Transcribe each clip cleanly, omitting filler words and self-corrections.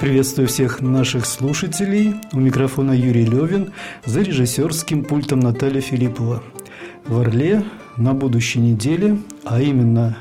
Приветствую всех наших слушателей. У микрофона Юрий Левин, за режиссерским пультом Наталья Филиппова. В Орле на будущей неделе, а именно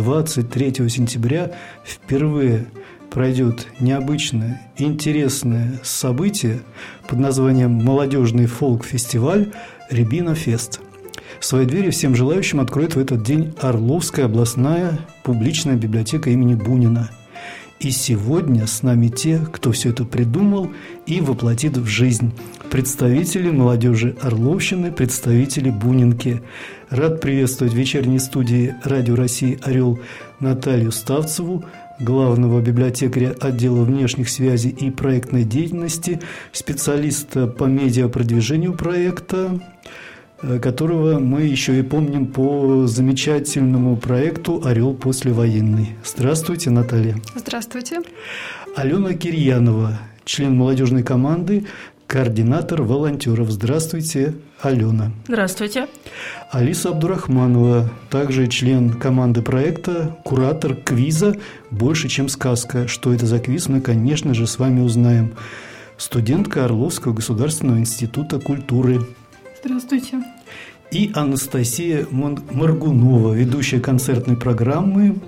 23 сентября, впервые пройдет необычное, интересное событие под названием «Молодежный фолк-фестиваль Рябина Фест». Свои двери всем желающим откроет в этот день Орловская областная публичная библиотека имени Бунина. И сегодня с нами те, кто все это придумал и воплотит в жизнь. Представители молодежи Орловщины, представители Бунинки. Рад приветствовать в вечерней студии Радио России «Орел» Наталью Ставцеву, главного библиотекаря отдела внешних связей и проектной деятельности, специалиста по медиапродвижению проекта, которого мы еще и помним по замечательному проекту «Орел послевоенный». Здравствуйте, Наталья. Здравствуйте. Алена Кирьянова, член молодежной команды, координатор волонтеров. Здравствуйте, Алена. Здравствуйте. Алиса Абдурахманова, также член команды проекта, куратор квиза «Больше, чем сказка». Что это за квиз, мы, конечно же, с вами узнаем. Студентка Орловского государственного института культуры. Здравствуйте. И Анастасия Моргунова, ведущая концертной программы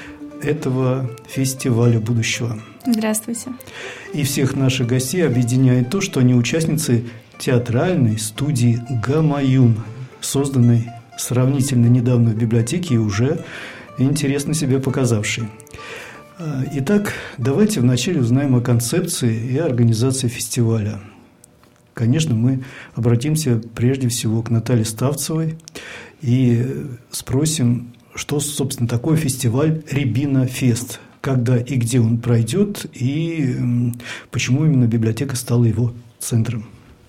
этого фестиваля будущего. Здравствуйте. И всех наших гостей объединяет то, что они участницы театральной студии «Гамаюн», созданной сравнительно недавно в библиотеке и уже интересно себя показавшей. Итак, давайте вначале узнаем о концепции и организации фестиваля. Конечно, мы обратимся прежде всего к Наталье Ставцевой и спросим, что, собственно, такое фестиваль «Рябина Фест», когда и где он пройдет, и почему именно библиотека стала его центром.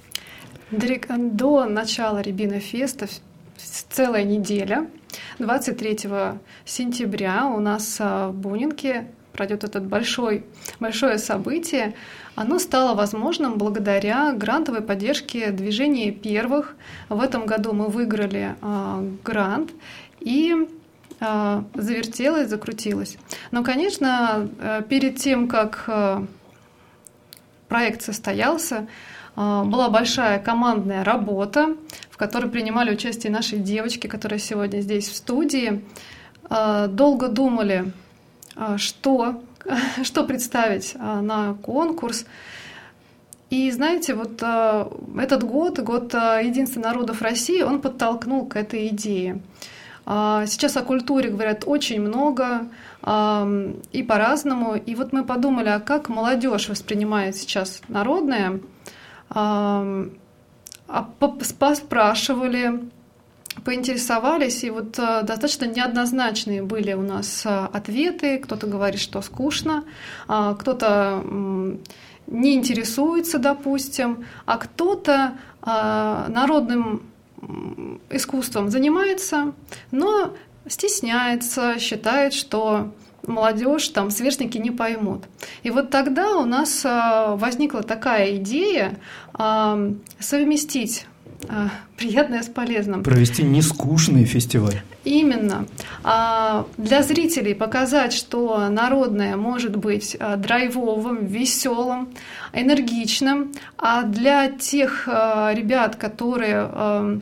До начала Рябина Феста целая неделя. 23 сентября у нас в Бунинке пройдет это большое событие. Оно стало возможным благодаря грантовой поддержке движения первых. В этом году мы выиграли грант и завертелось, закрутилось. Но, конечно, перед тем, как проект состоялся, была большая командная работа, в которой принимали участие наши девочки, которые сегодня здесь в студии. Долго думали, что представить на конкурс. И знаете, вот этот год Единства народов России, он подтолкнул к этой идее. Сейчас о культуре говорят очень много и по-разному. И вот мы подумали, а как молодежь воспринимает сейчас народное? Поспрашивали, поинтересовались, и вот достаточно неоднозначные были у нас ответы. Кто-то говорит, что скучно, кто-то не интересуется, допустим, а кто-то народным искусством занимается, но стесняется, считает, что молодежь, там, сверстники не поймут. И вот тогда у нас возникла такая идея совместить приятное с полезным. Провести нескучный фестиваль. Именно. Для зрителей показать, что народное может быть драйвовым, веселым, энергичным, а для тех ребят, которые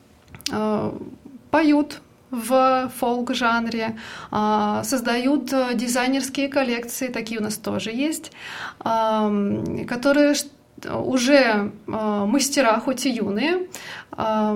поют в фолк-жанре, создают дизайнерские коллекции, такие у нас тоже есть, которые уже мастера, хоть и юные,